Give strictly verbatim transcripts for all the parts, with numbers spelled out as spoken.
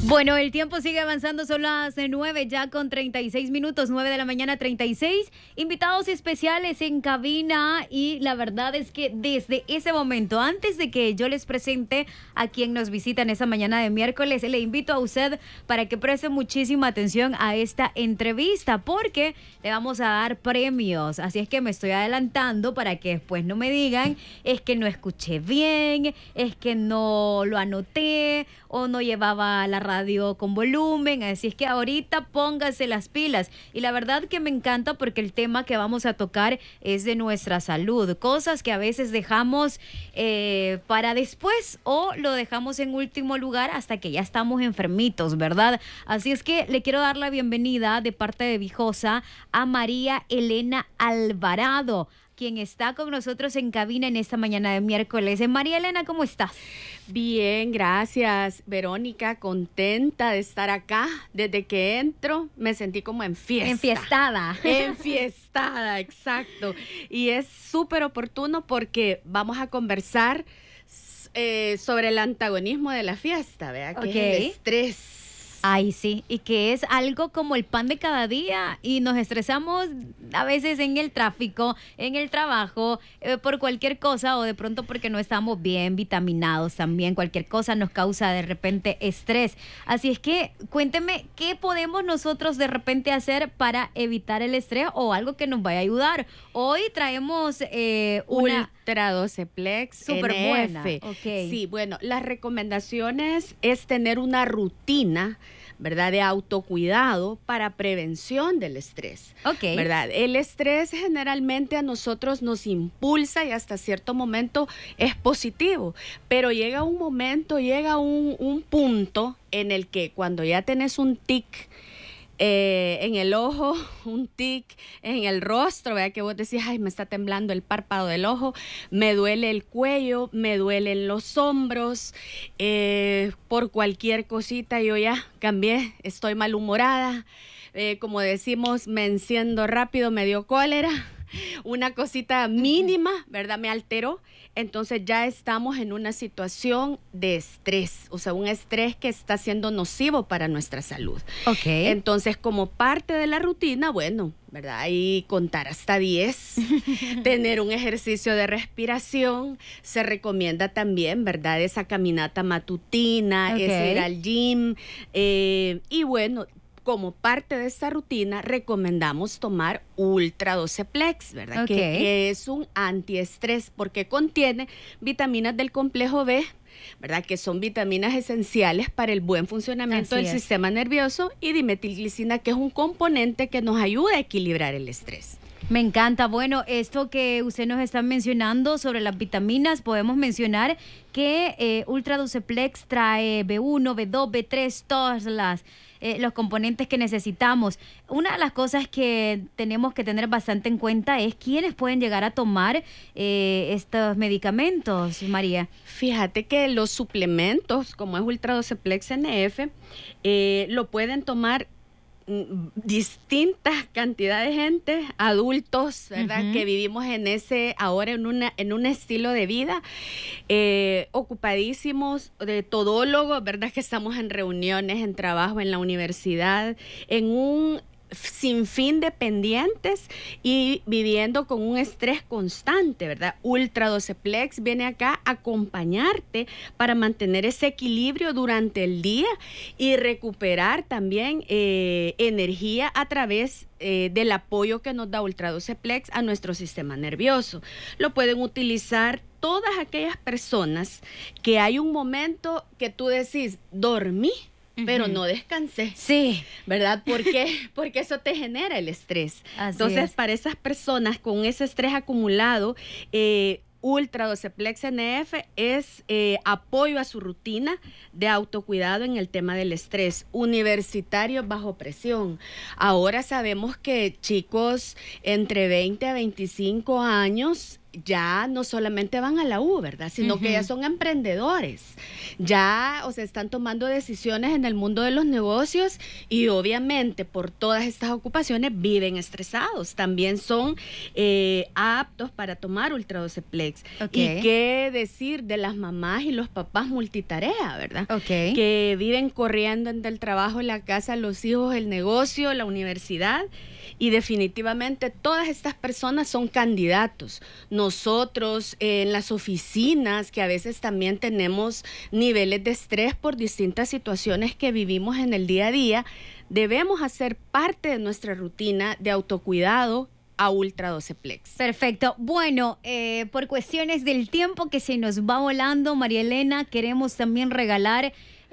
Bueno, el tiempo sigue avanzando, son las nueve ya con treinta y seis minutos, nueve de la mañana treinta y seis. Invitados especiales en cabina y la verdad es que desde ese momento, antes de que yo les presente a quien nos visita en esa mañana de miércoles, le invito a usted para que preste muchísima atención a esta entrevista porque le vamos a dar premios. Así es que me estoy adelantando para que después no me digan es que no escuché bien, es que no lo anoté o no llevaba la radio con volumen, así es que ahorita póngase las pilas. Y la verdad que me encanta porque el tema que vamos a tocar es de nuestra salud, cosas que a veces dejamos eh, para después o lo dejamos en último lugar hasta que ya estamos enfermitos, ¿verdad? Así es que le quiero dar la bienvenida de parte de Vijosa a María Elena Alvarado, quien está con nosotros en cabina en esta mañana de miércoles. María Elena, ¿cómo estás? Bien, gracias, Verónica, contenta de estar acá. Desde que entro me sentí como en fiesta. Enfiestada. Enfiestada, exacto. Y es súper oportuno porque vamos a conversar eh, sobre el antagonismo de la fiesta, ¿verdad? Que Okay. es el estrés. Ay, sí, y que es algo como el pan de cada día y nos estresamos a veces en el tráfico, en el trabajo, eh, por cualquier cosa o de pronto porque no estamos bien vitaminados también, cualquier cosa nos causa de repente estrés. Así es que cuénteme, ¿qué podemos nosotros de repente hacer para evitar el estrés o algo que nos vaya a ayudar? Hoy traemos eh, una... Ultra doce Plex Súper buena. N F. Okay. Sí, bueno, las recomendaciones es tener una rutina, ¿verdad?, de autocuidado para prevención del estrés. Ok. ¿Verdad? El estrés generalmente a nosotros nos impulsa y hasta cierto momento es positivo, pero llega un momento, llega un, un punto en el que cuando ya tenés un tic Eh, en el ojo, un tic en el rostro, ¿verdad? Que vos decís, ay, me está temblando el párpado del ojo, me duele el cuello, me duelen los hombros, eh, por cualquier cosita yo ya cambié, estoy malhumorada, eh, como decimos, me enciendo rápido, me dio cólera. Una cosita mínima, ¿verdad?, me alteró. Entonces ya estamos en una situación de estrés, o sea, un estrés que está siendo nocivo para nuestra salud. Ok. Entonces, como parte de la rutina, bueno, ¿verdad?, ahí contar hasta diez, tener un ejercicio de respiración, se recomienda también, ¿verdad?, esa caminata matutina, Ok. es ir al gym, eh, y bueno, como parte de esta rutina, recomendamos tomar Ultra doce Plex, ¿verdad? Okay. Que, que es un antiestrés porque contiene vitaminas del complejo B, ¿verdad? Que son vitaminas esenciales para el buen funcionamiento Así del es. sistema nervioso, y dimetilglicina, que es un componente que nos ayuda a equilibrar el estrés. Me encanta. Bueno, esto que usted nos está mencionando sobre las vitaminas, podemos mencionar que eh, Ultra doce Plex trae B uno, B dos, B tres, todas las eh, los componentes que necesitamos. Una de las cosas que tenemos que tener bastante en cuenta es quiénes pueden llegar a tomar eh, estos medicamentos, María. Fíjate que los suplementos, como es Ultra doce Plex N F, eh, lo pueden tomar distintas cantidades de gente, adultos, ¿verdad? Uh-huh. Que vivimos en ese, ahora en una, en un estilo de vida, eh, ocupadísimos, de todólogos, ¿verdad? Que estamos en reuniones, en trabajo, en la universidad, en un sinfín de pendientes y viviendo con un estrés constante, ¿verdad? Ultra doce Plex viene acá a acompañarte para mantener ese equilibrio durante el día y recuperar también eh, energía a través eh, del apoyo que nos da Ultra doce Plex a nuestro sistema nervioso. Lo pueden utilizar todas aquellas personas que hay un momento que tú decís, dormí, pero uh-huh. no descansé. Sí. ¿Verdad? ¿Por qué? Porque eso te genera el estrés. Así Entonces, es. para esas personas con ese estrés acumulado, eh, Ultra doce Plex N F es eh, apoyo a su rutina de autocuidado en el tema del estrés. Universitarios bajo presión. Ahora sabemos que chicos entre veinte a veinticinco años ya no solamente van a la U, ¿verdad? Sino uh-huh. que ya son emprendedores. Ya, o sea, están tomando decisiones en el mundo de los negocios y obviamente por todas estas ocupaciones viven estresados. También son eh, aptos para tomar Ultra doce Plex. Okay. Y qué decir de las mamás y los papás multitarea, ¿verdad? Okay. Que viven corriendo entre el trabajo, la casa, los hijos, el negocio, la universidad. Y definitivamente todas estas personas son candidatos. Nosotros eh, en las oficinas, que a veces también tenemos niveles de estrés por distintas situaciones que vivimos en el día a día, debemos hacer parte de nuestra rutina de autocuidado a Ultra doce Plex. Perfecto. Bueno, eh, por cuestiones del tiempo que se nos va volando, María Elena, queremos también regalar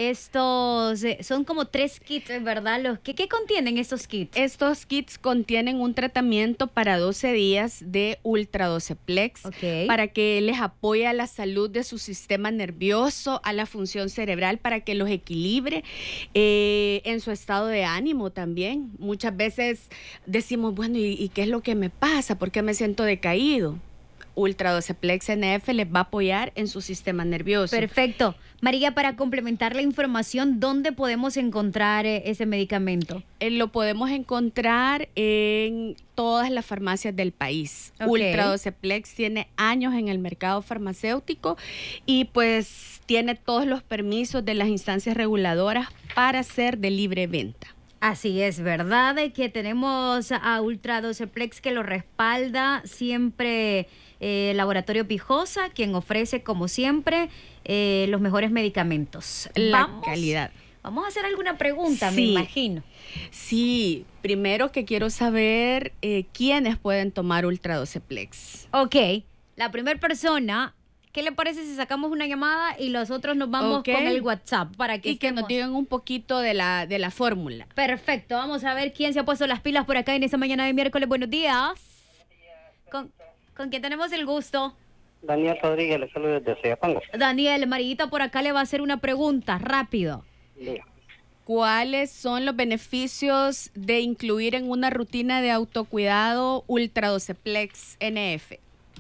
estos, eh, son como tres kits, ¿verdad? Los, ¿qué, ¿Qué contienen estos kits? Estos kits contienen un tratamiento para doce días de Ultra doce Plex, okay. para que les apoye a la salud de su sistema nervioso, a la función cerebral, para que los equilibre eh, en su estado de ánimo también. Muchas veces decimos, bueno, ¿y, y qué es lo que me pasa? ¿Por qué me siento decaído? Ultra doce Plex N F les va a apoyar en su sistema nervioso. Perfecto. María, para complementar la información, ¿dónde podemos encontrar eh, ese medicamento? Eh, lo podemos encontrar en todas las farmacias del país. Okay. Ultra doce Plex tiene años en el mercado farmacéutico y pues tiene todos los permisos de las instancias reguladoras para ser de libre venta. Así es, ¿verdad? Que tenemos a Ultra doce Plex que lo respalda siempre eh, Laboratorio Pijosa, quien ofrece, como siempre, eh, los mejores medicamentos. La vamos, calidad. Vamos a hacer alguna pregunta, sí. me imagino. Sí, primero que quiero saber eh, quiénes pueden tomar Ultra doce Plex. Ok, la primera persona... ¿Qué le parece si sacamos una llamada y los otros nos vamos okay. con el WhatsApp? Para que y estemos... que nos digan un poquito de la, de la fórmula. Perfecto, vamos a ver quién se ha puesto las pilas por acá en esta mañana de miércoles. Buenos días. Buenos días. ¿Con, ¿Con quién tenemos el gusto? Daniel Rodríguez, le saludo desde Soyapango. Daniel, Marita por acá le va a hacer una pregunta, rápido. Diga. ¿Cuáles son los beneficios de incluir en una rutina de autocuidado Ultra doce Plex N F?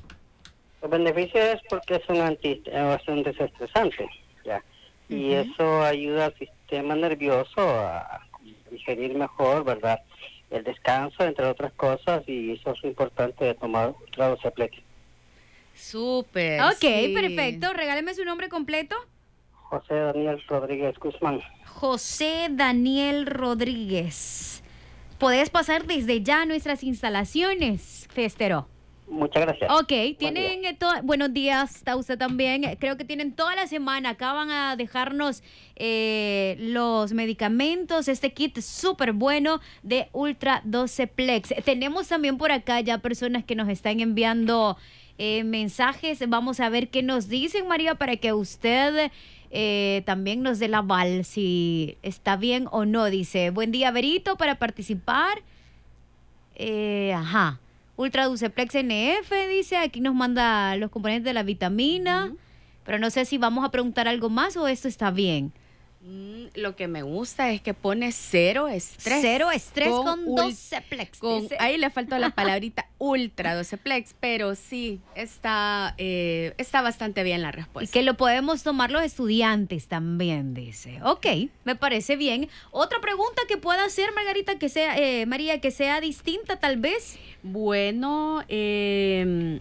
Los beneficios es porque es un anti, es un desestresante, ya, y uh-huh. eso ayuda al sistema nervioso a digerir mejor, ¿verdad? El descanso, entre otras cosas, y eso es importante de tomar Ultra doce Plex. Súper. Ok, sí. perfecto. Regáleme su nombre completo. José Daniel Rodríguez Guzmán. José Daniel Rodríguez. Podés pasar desde ya a nuestras instalaciones, Festero. Muchas gracias. Ok, tienen eh, todo, buenos días, está usted también. Creo que tienen toda la semana. Acá van a dejarnos eh, los medicamentos, este kit súper bueno de Ultra doce Plex. Tenemos también por acá ya personas que nos están enviando eh, mensajes. Vamos a ver qué nos dicen, María, para que usted eh, también nos dé la aval si está bien o no. Dice, buen día, Berito, para participar. Eh, ajá. Ultra doce Plex N F, dice, aquí nos manda los componentes de la vitamina, uh-huh. pero no sé si vamos a preguntar algo más o esto está bien. Mm, lo que me gusta es que pone cero estrés. Cero estrés con, con doce Plex. Con, ahí le faltó la palabrita Ultra doce Plex, pero sí, está, eh, está bastante bien la respuesta. Y que lo podemos tomar los estudiantes también, dice. Ok, me parece bien. Otra pregunta que pueda hacer, Margarita, que sea, eh, María, que sea distinta tal vez. Bueno, eh...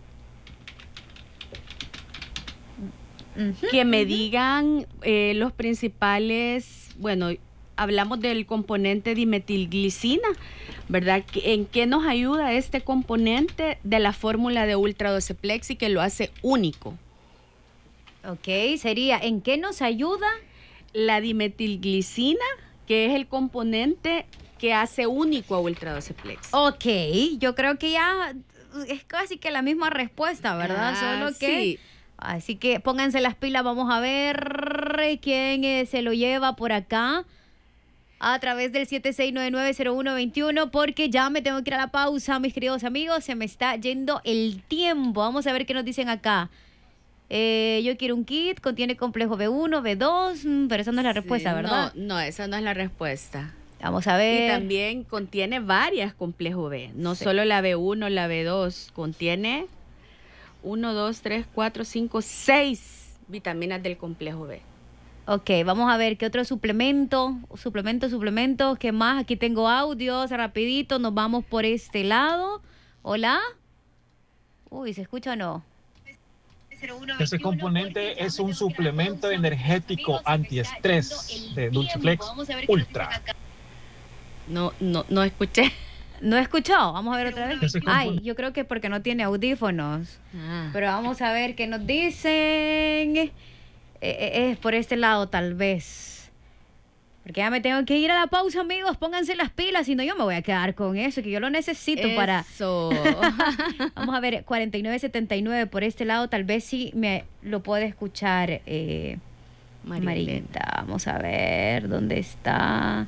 Uh-huh, que me uh-huh. digan eh, los principales, bueno, hablamos del componente dimetilglicina, ¿verdad? ¿En qué nos ayuda este componente de la fórmula de Ultra doce Plex y que lo hace único? Ok, sería, ¿en qué nos ayuda? La dimetilglicina, que es el componente que hace único a Ultra doce Plex. Ok, yo creo que ya es casi que la misma respuesta, ¿verdad? Ah, Solo que... Sí. Así que pónganse las pilas, vamos a ver quién eh, se lo lleva por acá a través del siete seis nueve nueve cero uno dos uno, porque ya me tengo que ir a la pausa, mis queridos amigos, se me está yendo el tiempo. Vamos a ver qué nos dicen acá. Eh, yo quiero un kit, contiene complejo B uno, B dos, pero esa no es la respuesta, sí, ¿verdad? No, no, esa no es la respuesta. Vamos a ver. Y también contiene varias complejo B, no sí. solo la B uno, la B dos, contiene... uno, dos, tres, cuatro, cinco, seis vitaminas del complejo B. Ok, vamos a ver qué otro suplemento, suplemento, suplemento, qué más. Aquí tengo audios, rapidito, nos vamos por este lado. Hola. Uy, ¿se escucha o no? Ese componente es un suplemento energético antiestrés de Dulciflex Ultra. No, no, no escuché. ¿No escuchó? Vamos a ver otra vez. Ese Ay, compon- yo creo que porque no tiene audífonos. Ah. Pero vamos a ver qué nos dicen. Eh, eh, es por este lado tal vez. Porque ya me tengo que ir a la pausa, amigos. Pónganse las pilas, si no yo me voy a quedar con eso, que yo lo necesito para... Eso. Vamos a ver, cuarenta y nueve setenta y nueve por este lado, tal vez sí me lo puede escuchar eh, Marita. Vamos a ver, ¿dónde está?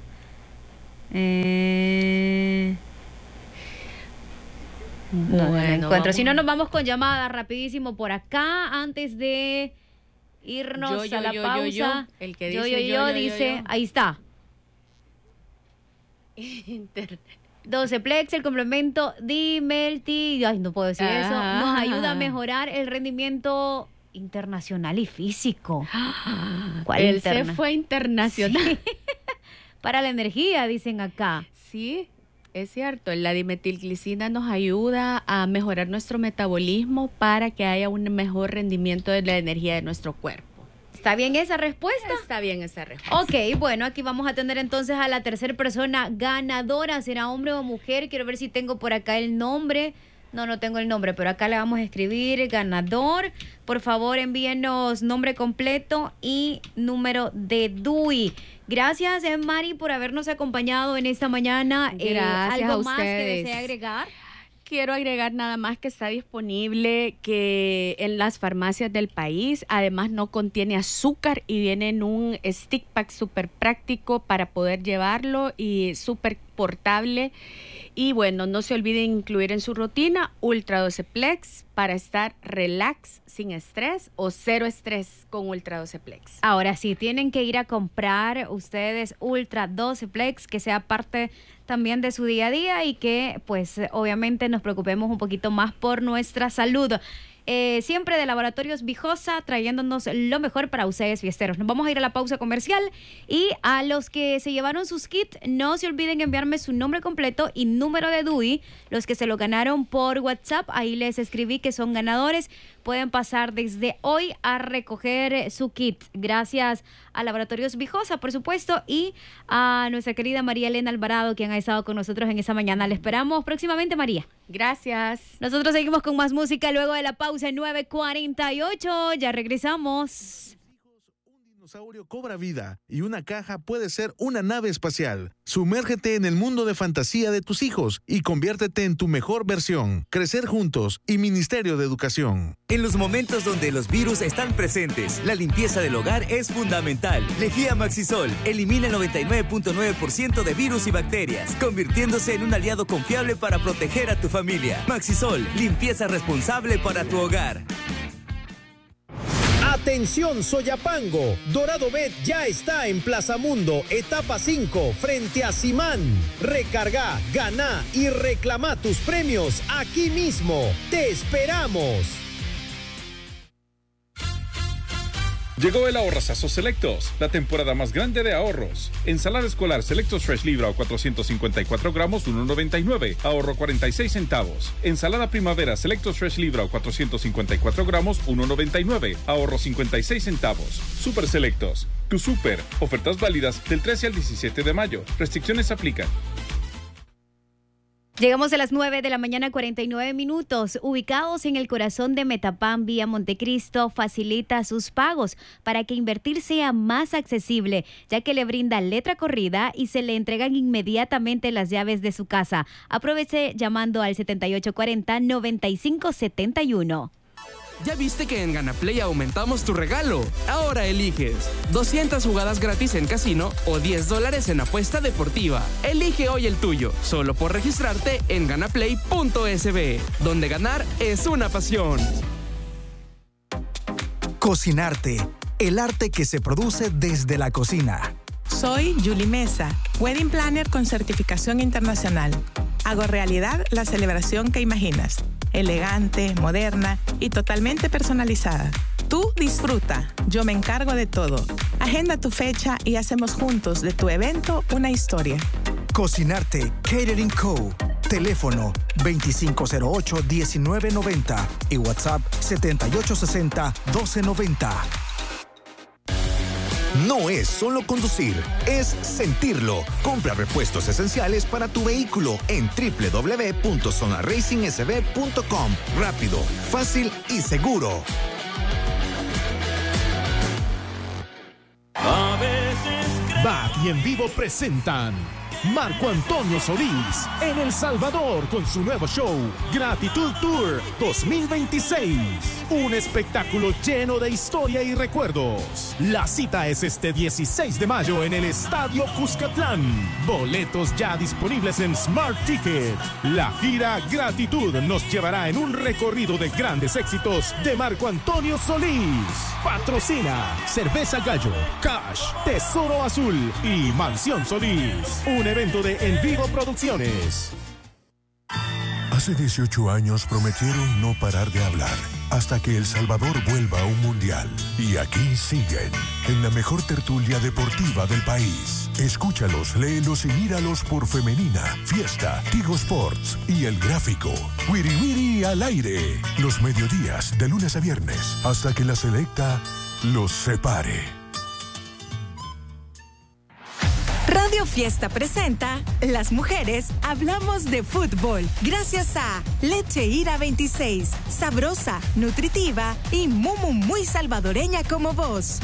Eh... No, no lo Bueno, encuentro. vamos. Si no, nos vamos con llamada rapidísimo por acá antes de irnos Yo, yo, a la yo, yo, pausa. yo. El que yo, dice yo, yo, yo, yo, yo, dice, yo. ahí está. Internet. doce Plex, el complemento Dimelti, ay, no puedo decir eso, Ah. nos ayuda a mejorar el rendimiento internacional y físico. ¿Cuál Él interna? se fue internacional. Para la energía, dicen acá. Sí, es cierto. La dimetilglicina nos ayuda a mejorar nuestro metabolismo para que haya un mejor rendimiento de la energía de nuestro cuerpo. ¿Está bien esa respuesta? Está bien esa respuesta. Ok, bueno, aquí vamos a tener entonces a la tercera persona ganadora. ¿Será hombre o mujer? Quiero ver si tengo por acá el nombre. No, no tengo el nombre, pero acá le vamos a escribir ganador. Por favor, envíenos nombre completo y número de D U I. Gracias, eh, Mari, por habernos acompañado en esta mañana. Eh, Gracias ¿Algo a más que ustedes. desee agregar? Quiero agregar nada más que está disponible que en las farmacias del país, además no contiene azúcar y viene en un stick pack súper práctico para poder llevarlo y súper portable. Y bueno, no se olviden incluir en su rutina Ultra doce Plex para estar relax, sin estrés o cero estrés con Ultra doce Plex. Ahora sí, tienen que ir a comprar ustedes Ultra doce Plex, que sea parte también de su día a día y que pues obviamente nos preocupemos un poquito más por nuestra salud. Eh, siempre de Laboratorios Vijosa, trayéndonos lo mejor para ustedes fiesteros. Nos vamos a ir a la pausa comercial y a los que se llevaron sus kits, no se olviden enviarme su nombre completo y número de D U I. Los que se lo ganaron por WhatsApp, ahí les escribí que son ganadores. Pueden pasar desde hoy a recoger su kit. Gracias a Laboratorios Vijosa, por supuesto, y a nuestra querida María Elena Alvarado, quien ha estado con nosotros en esta mañana. Le esperamos próximamente, María. Gracias. Nosotros seguimos con más música luego de la pausa en nueve cuarenta y ocho. Ya regresamos. Un dinosaurio cobra vida y una caja puede ser una nave espacial. Sumérgete en el mundo de fantasía de tus hijos y conviértete en tu mejor versión. Crecer juntos y Ministerio de Educación. En los momentos donde los virus están presentes, la limpieza del hogar es fundamental. Lejía Maxisol elimina el noventa y nueve punto nueve por ciento de virus y bacterias, convirtiéndose en un aliado confiable para proteger a tu familia. Maxisol, limpieza responsable para tu hogar. Atención Soyapango, Dorado Bet ya está en Plaza Mundo, etapa cinco, frente a Simán. Recarga, gana y reclama tus premios aquí mismo. ¡Te esperamos! Llegó el Ahorrazazo Selectos, la temporada más grande de ahorros. Ensalada escolar Selectos Fresh Libra o cuatrocientos cincuenta y cuatro gramos, uno noventa y nueve, ahorro cuarenta y seis centavos. Ensalada Primavera Selectos Fresh Libra o cuatrocientos cincuenta y cuatro gramos, uno noventa y nueve, ahorro cincuenta y seis centavos. Super Selectos, tu super. Ofertas válidas del trece al diecisiete de mayo. Restricciones aplican. Llegamos a las nueve de la mañana, cuarenta y nueve minutos. Ubicados en el corazón de Metapán, vía Montecristo, facilita sus pagos para que invertir sea más accesible, ya que le brinda letra corrida y se le entregan inmediatamente las llaves de su casa. Aproveche llamando al setenta y ocho cuarenta, noventa y cinco setenta y uno. ¿Ya viste que en Ganaplay aumentamos tu regalo? Ahora eliges doscientas jugadas gratis en casino o diez dólares en apuesta deportiva. Elige hoy el tuyo, solo por registrarte en ganaplay punto es be, donde ganar es una pasión. Cocinarte, el arte que se produce desde la cocina. Soy Julie Mesa, Wedding Planner con certificación internacional. Hago realidad la celebración que imaginas. elegante, moderna y totalmente personalizada. Tú disfruta, yo me encargo de todo. Agenda tu fecha y hacemos juntos de tu evento una historia. Cocinarte Catering Co. Teléfono veinticinco cero ocho, diecinueve noventa y WhatsApp setenta y ocho sesenta, doce noventa. No es solo conducir, es sentirlo. Compra repuestos esenciales para tu vehículo en doble u doble u doble u punto zona racing s b punto com. Rápido, fácil y seguro. Back y En Vivo presentan Marco Antonio Solís en El Salvador con su nuevo show Gratitud Tour dos mil veintiséis. Un espectáculo lleno de historia y recuerdos. La cita es este dieciséis de mayo en el Estadio Cuscatlán. Boletos ya disponibles en Smart Ticket. La gira Gratitud nos llevará en un recorrido de grandes éxitos de Marco Antonio Solís. Patrocina Cerveza Gallo, Cash, Tesoro Azul y Mansión Solís. Un evento de En Vivo Producciones. Hace dieciocho años prometieron no parar de hablar hasta que El Salvador vuelva a un mundial. Y aquí siguen, en la mejor tertulia deportiva del país. Escúchalos, léelos y míralos por Femenina, Fiesta, Tigo Sports y El Gráfico. Wiri Wiri al aire. Los mediodías, de lunes a viernes, hasta que la selecta los separe. Radio Fiesta presenta Las Mujeres Hablamos de Fútbol. Gracias a Leche Ira veintiséis, sabrosa, nutritiva y muy, muy salvadoreña como vos.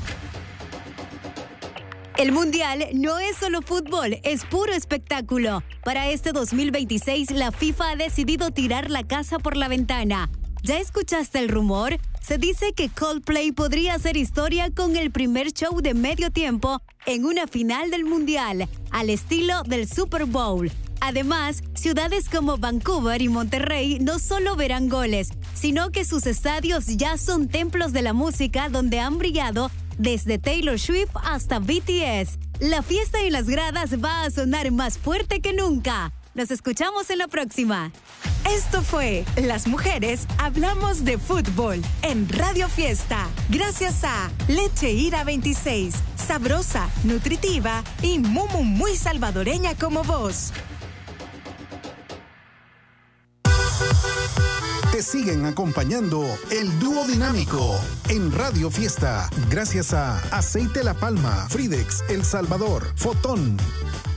El Mundial no es solo fútbol, es puro espectáculo. Para este dos mil veintiséis, la FIFA ha decidido tirar la casa por la ventana. ¿Ya escuchaste el rumor? Se dice que Coldplay podría hacer historia con el primer show de medio tiempo en una final del Mundial, al estilo del Super Bowl. Además, ciudades como Vancouver y Monterrey no solo verán goles, sino que sus estadios ya son templos de la música donde han brillado desde Taylor Swift hasta B T S. La fiesta en las gradas va a sonar más fuerte que nunca. Nos escuchamos en la próxima. Esto fue Las Mujeres Hablamos de Fútbol en Radio Fiesta. Gracias a Leche Ira veintiséis, sabrosa, nutritiva y muy, muy salvadoreña como vos. Te siguen acompañando el dúo dinámico en Radio Fiesta. Gracias a Aceite La Palma, Fridex El Salvador, Fotón,